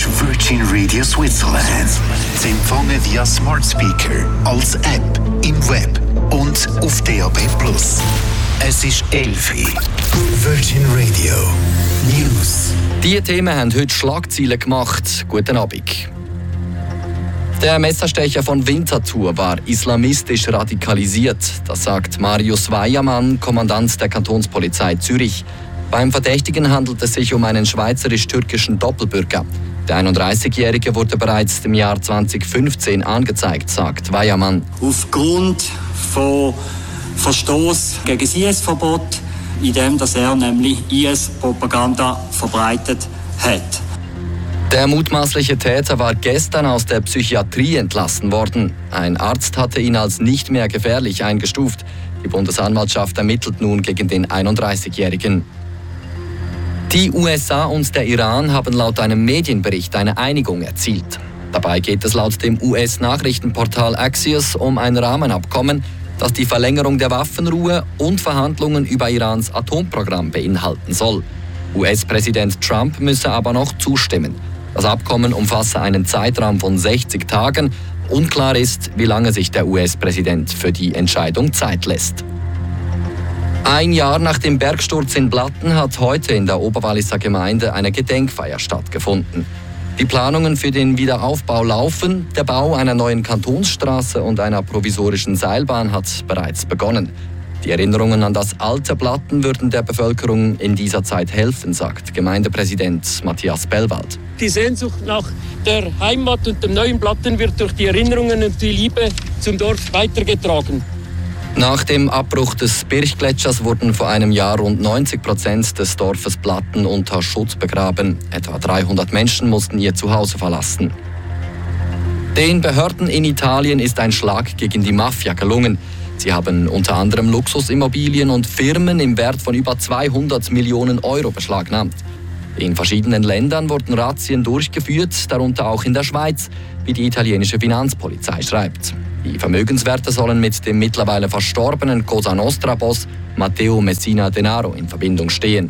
ist Virgin Radio Switzerland. Sie empfangen via Smart Speaker, als App, im Web und auf DAB+. Es ist 11 Uhr. Virgin Radio News. Diese Themen haben heute Schlagzeilen gemacht. Guten Abend. Der Messerstecher von Winterthur war islamistisch radikalisiert. Das sagt Marius Weiermann, Kommandant der Kantonspolizei Zürich. Beim Verdächtigen handelt es sich um einen schweizerisch-türkischen Doppelbürger. Der 31-Jährige wurde bereits im Jahr 2015 angezeigt, sagt Weiermann. Aufgrund von Verstoß gegen das IS-Verbot, indem er nämlich IS-Propaganda verbreitet hat. Der mutmaßliche Täter war gestern aus der Psychiatrie entlassen worden. Ein Arzt hatte ihn als nicht mehr gefährlich eingestuft. Die Bundesanwaltschaft ermittelt nun gegen den 31-Jährigen. Die USA und der Iran haben laut einem Medienbericht eine Einigung erzielt. Dabei geht es laut dem US-Nachrichtenportal Axios um ein Rahmenabkommen, das die Verlängerung der Waffenruhe und Verhandlungen über Irans Atomprogramm beinhalten soll. US-Präsident Trump müsse aber noch zustimmen. Das Abkommen umfasse einen Zeitraum von 60 Tagen. Unklar ist, wie lange sich der US-Präsident für die Entscheidung Zeit lässt. Ein Jahr nach dem Bergsturz in Blatten hat heute in der Oberwalliser Gemeinde eine Gedenkfeier stattgefunden. Die Planungen für den Wiederaufbau laufen. Der Bau einer neuen Kantonsstraße und einer provisorischen Seilbahn hat bereits begonnen. Die Erinnerungen an das alte Blatten würden der Bevölkerung in dieser Zeit helfen, sagt Gemeindepräsident Matthias Bellwald. Die Sehnsucht nach der Heimat und dem neuen Blatten wird durch die Erinnerungen und die Liebe zum Dorf weitergetragen. Nach dem Abbruch des Birchgletschers wurden vor einem Jahr rund 90% des Dorfes Blatten unter Schutt begraben. Etwa 300 Menschen mussten ihr Zuhause verlassen. Den Behörden in Italien ist ein Schlag gegen die Mafia gelungen. Sie haben unter anderem Luxusimmobilien und Firmen im Wert von über 200 Millionen Euro beschlagnahmt. In verschiedenen Ländern wurden Razzien durchgeführt, darunter auch in der Schweiz, wie die italienische Finanzpolizei schreibt. Die Vermögenswerte sollen mit dem mittlerweile verstorbenen Cosa Nostra-Boss Matteo Messina Denaro in Verbindung stehen.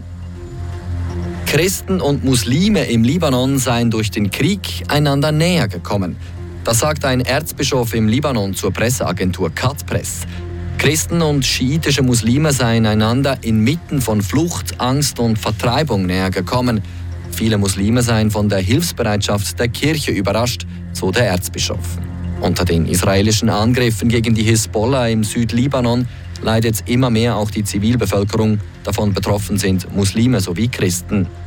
Christen und Muslime im Libanon seien durch den Krieg einander näher gekommen. Das sagt ein Erzbischof im Libanon zur Presseagentur Cat Press. Christen und schiitische Muslime seien einander inmitten von Flucht, Angst und Vertreibung näher gekommen. Viele Muslime seien von der Hilfsbereitschaft der Kirche überrascht, so der Erzbischof. Unter den israelischen Angriffen gegen die Hisbollah im Südlibanon leidet immer mehr auch die Zivilbevölkerung. Davon betroffen sind Muslime sowie Christen.